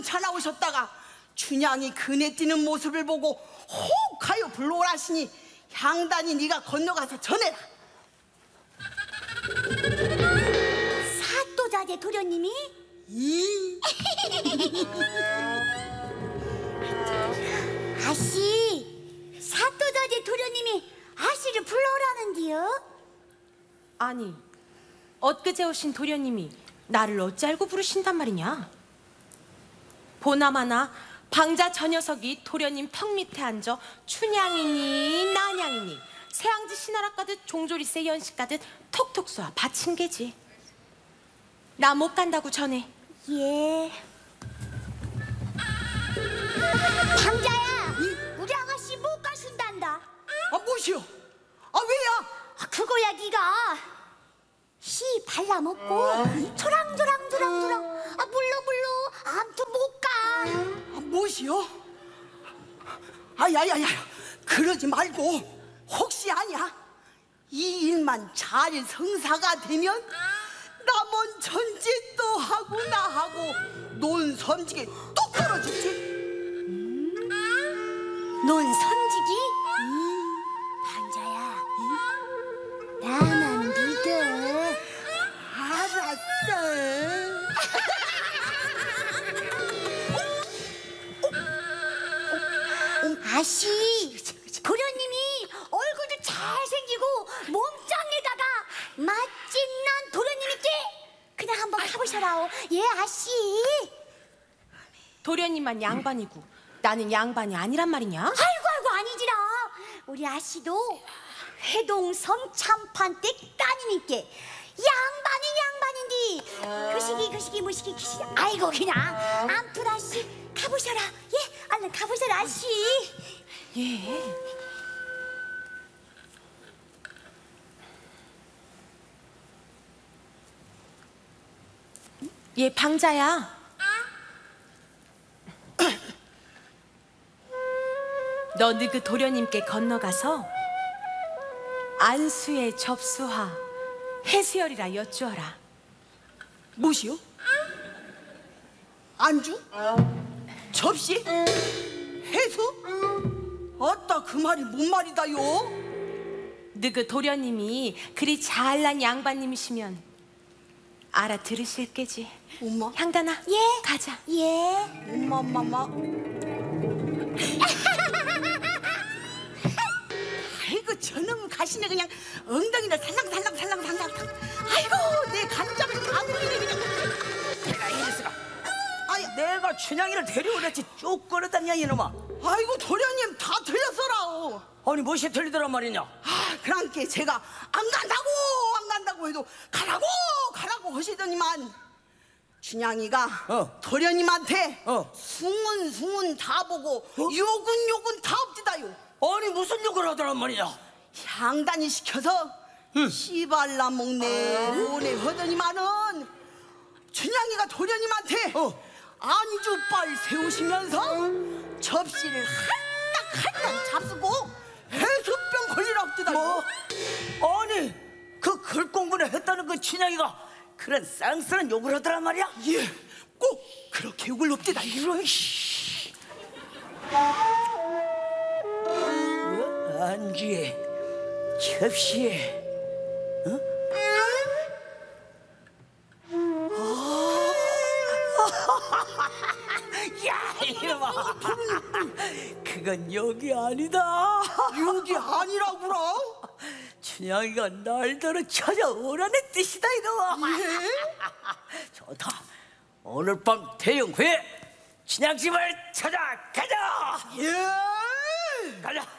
나오셨다가 춘향이 그네 뛰는 모습을 보고 혹 가요 불러오라시니 향단이 네가 건너가서 전해라. 사또자재 도련님이? 아씨, 사또자재 도련님이 아씨를 불러오라는디요? 아니, 엊그제 오신 도련님이 나를 어찌 알고 부르신단 말이냐? 보나마나 방자 저 녀석이 도련님 턱 밑에 앉아 춘향이니 난향이니 새앙지 신하라 가듯 종조리세 연식 가듯 톡톡 쏘아 바친 게지. 나 못 간다고 전해. 예. 방자야, 우리 아가씨 못 가신단다. 무엇이요? 왜야? 그거야 네가 씨 발라먹고 조랑조랑조랑조랑 물러 아무튼 못 가. 무엇이요? 야야야, 그러지 말고 혹시 아냐? 이 일만 잘 성사가 되면 남원 전짓도 하고 나하고 논 섬지게 뚝 떨어지지. 논 섬지기? 방자야, 나만 믿어. 알았어. 아씨, 도련님이 얼굴도 잘생기고 몸짱에다가 맛진난 도련님이께 그냥 한번 가보셔라오. 예, 아씨. 도련님만 양반이고 나는 양반이 아니란 말이냐? 아이고 아니지라. 우리 아씨도 회동섬 참판 때 따님께 양반인디 그시기 무시기 기시. 아이고 그냥 암튼 아씨 가보셔라. 예, 얼른 가보셔라 아씨. 예. 예, 방자야. 너 너그 도련님께 건너가서 안수에 접수하 해수열이라 여쭈어라. 무엇이요? 안주? 접시? 해수? 아따, 그 말이 뭔 말이다요? 너그 도련님이 그리 잘난 양반님이시면 알아들으실 게지. 엄마? 향단아, 예. 가자. 예. 엄마. 아이고, 저놈 가시네. 그냥 엉덩이를 살랑살랑. 아이고, 내 간장을 다 보이네 그냥. 내가 춘향이를 데려오랬지 쭉 끌어다니냐 이놈아. 아이고, 도련님 다 틀렸어라. 아니 무엇이 틀리더란 말이냐. 그랑께 제가 안 간다고 해도 가라고 하시더니만 춘향이가 도련님한테 숭은 다 보고 욕은 다 없지다요. 아니 무슨 욕을 하더란 말이냐. 향단이 시켜서 씨발라 먹네 하더니만은 춘향이가 도련님한테 안주빨 세우시면서 접시를 한딱 잡수고 해수병 걸리라고 뜨다요. 뭐? 아니 그 글공부를 했다는 그 춘향이가 그런 쌍스런 욕을 하더란 말이야? 예, 꼭 그렇게 욕을 높디다. 이런 안주에 접시에 야 이놈아, 그건 욕이 아니다. 욕이 아니라구라. 춘향이가 날더러 찾아오라는 뜻이다 이놈아. 예? 좋다. 오늘 밤 대영회 춘향집을 찾아가자. 예. 가자.